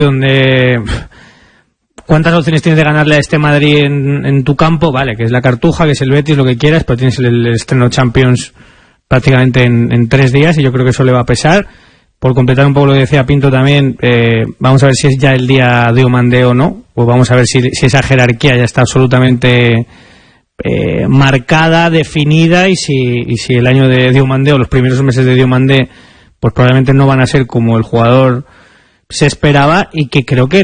donde ¿cuántas opciones tienes de ganarle a este Madrid en tu campo? Vale, que es la Cartuja, que es el Betis, lo que quieras, pero tienes el estreno Champions prácticamente en 3 días y yo creo que eso le va a pesar. Por completar un poco lo que decía Pinto también, vamos a ver si es ya el día de Diomandé o no, pues vamos a ver si esa jerarquía ya está absolutamente marcada, definida, y si el año de Diomandé o los primeros meses de Diomandé pues probablemente no van a ser como el jugador se esperaba, y que creo que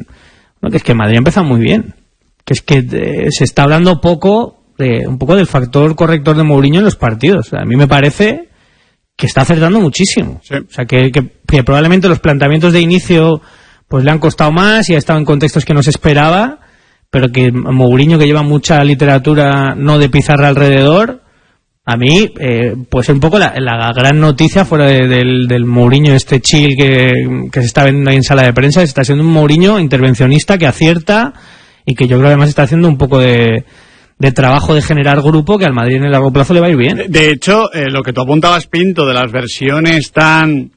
es que Madrid ha empezado muy bien, que es que se está hablando un poco del factor corrector de Mourinho en los partidos. A mí me parece que está acertando muchísimo. Sí. O sea, que probablemente los planteamientos de inicio pues le han costado más y ha estado en contextos que no se esperaba, pero que Mourinho, que lleva mucha literatura no de pizarra alrededor, a mí pues es un poco la gran noticia fuera del Mourinho chill que se está viendo ahí en sala de prensa. Se está siendo un Mourinho intervencionista que acierta y que yo creo que además está haciendo un poco de trabajo de generar grupo que al Madrid en el largo plazo le va a ir bien. De hecho, lo que tú apuntabas, Pinto, de las versiones tan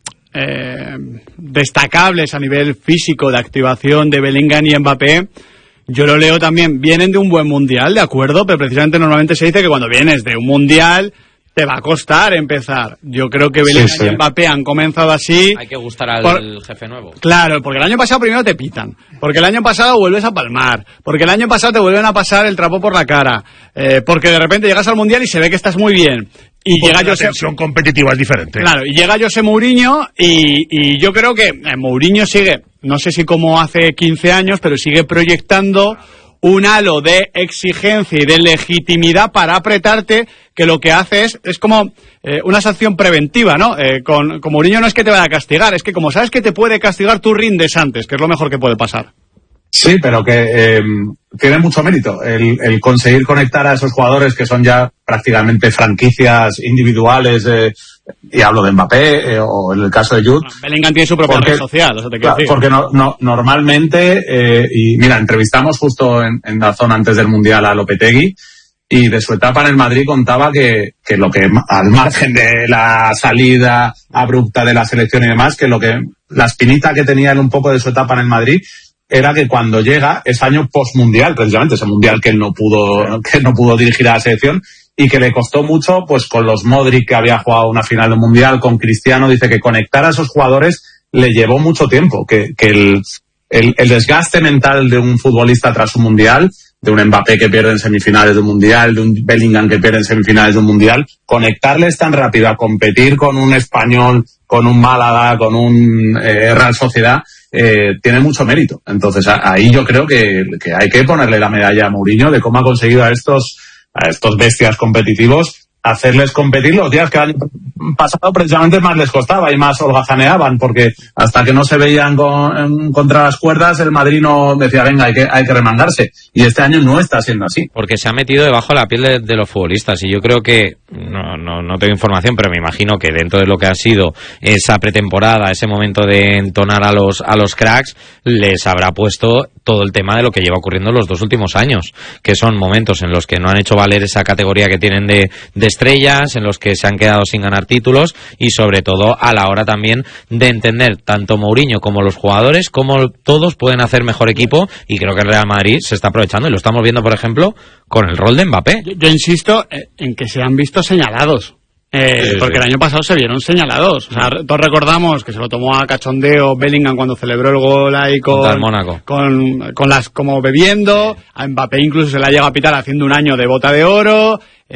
destacables a nivel físico de activación de Bellingham y Mbappé, yo lo leo también, vienen de un buen mundial, de acuerdo, pero precisamente normalmente se dice que cuando vienes de un mundial te va a costar empezar. Yo creo que Bellingham y Mbappé han comenzado así. Hay que gustar al jefe nuevo. Claro, porque el año pasado primero te pitan, porque el año pasado vuelves a palmar, porque el año pasado te vuelven a pasar el trapo por la cara, porque de repente llegas al mundial y se ve que estás muy bien. Y porque llega la tensión competitiva es diferente. Claro, y llega José Mourinho y yo creo que Mourinho sigue, no sé si como hace 15 años, pero sigue proyectando un halo de exigencia y de legitimidad para apretarte, que lo que hace es como una sanción preventiva, ¿no? Con Mourinho no es que te vaya a castigar, es que como sabes que te puede castigar, tú rindes antes, que es lo mejor que puede pasar. Sí, pero que tiene mucho mérito el conseguir conectar a esos jugadores que son ya prácticamente franquicias individuales, y hablo de Mbappé o en el caso de Jude. Bellingham tiene su propia red social, eso te quiero decir. Porque normalmente, y mira, entrevistamos justo en DAZN antes del Mundial a Lopetegui, y de su etapa en el Madrid contaba que lo que, al margen de la salida abrupta de la selección y demás, que la espinita que tenía él un poco de su etapa en el Madrid era que cuando llega ese año postmundial, precisamente ese mundial que él no pudo dirigir a la selección, y que le costó mucho, pues con los Modric, que había jugado una final de mundial, con Cristiano, dice que conectar a esos jugadores le llevó mucho tiempo, que el desgaste mental de un futbolista tras un mundial, de un Mbappé que pierde en semifinales de un mundial, de un Bellingham que pierde en semifinales de un mundial, conectarles tan rápido a competir con un Español, con un Málaga, con un Real Sociedad, tiene mucho mérito. Entonces ahí yo creo que hay que ponerle la medalla a Mourinho de cómo ha conseguido a estos bestias competitivos hacerles competir los días que el año pasado precisamente más les costaba y más holgazaneaban, porque hasta que no se veían contra las cuerdas el Madrid no decía venga, hay que remangarse, y este año no está siendo así. Porque se ha metido debajo de la piel de los futbolistas, y yo creo que no tengo información, pero me imagino que dentro de lo que ha sido esa pretemporada, ese momento de entonar a los cracks, les habrá puesto todo el tema de lo que lleva ocurriendo los 2 últimos años, que son momentos en los que no han hecho valer esa categoría que tienen de estrellas, en los que se han quedado sin ganar títulos, y sobre todo a la hora también de entender tanto Mourinho como los jugadores cómo todos pueden hacer mejor equipo, y creo que el Real Madrid se está aprovechando, y lo estamos viendo por ejemplo con el rol de Mbappé. Yo insisto en que se han visto señalados. Porque el año pasado se vieron señalados. O sea, todos recordamos que se lo tomó a cachondeo Bellingham cuando celebró el gol ahí con las como bebiendo. A Mbappé incluso se le ha llegado a pitar haciendo un año de bota de oro.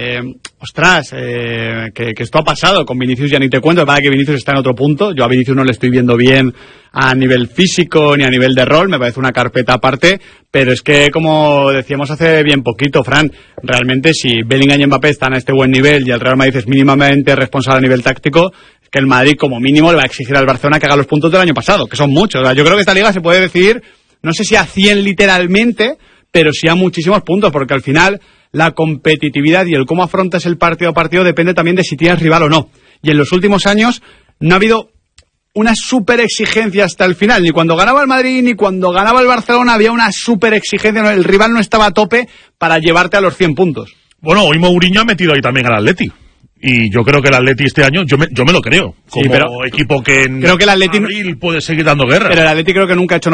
Que esto ha pasado con Vinicius, ya ni te cuento, para que Vinicius está en otro punto. Yo a Vinicius no le estoy viendo bien a nivel físico ni a nivel de rol, me parece una carpeta aparte, pero es que, como decíamos hace bien poquito, Fran, realmente si Bellingham y Mbappé están a este buen nivel y el Real Madrid es mínimamente responsable a nivel táctico, es que el Madrid como mínimo le va a exigir al Barcelona que haga los puntos del año pasado, que son muchos. O sea, yo creo que esta liga se puede decidir, no sé si a 100 literalmente, pero sí a muchísimos puntos, porque al final la competitividad y el cómo afrontas el partido a partido depende también de si tienes rival o no. Y en los últimos años no ha habido una super exigencia hasta el final. Ni cuando ganaba el Madrid ni cuando ganaba el Barcelona había una super exigencia. El rival no estaba a tope para llevarte a los 100 puntos. Bueno, hoy Mourinho ha metido ahí también al Atleti. Y yo creo que el Atleti este año, yo me lo creo, como pero equipo que en creo que el Atleti abril puede seguir dando guerra. Pero el Atleti creo que nunca ha hecho